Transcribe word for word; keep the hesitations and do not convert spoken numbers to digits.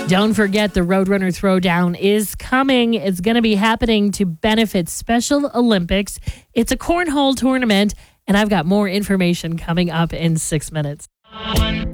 Don't forget the Roadrunner Throwdown is coming. It's going to be happening to benefit Special Olympics. It's a cornhole tournament, and I've got more information coming up in six minutes.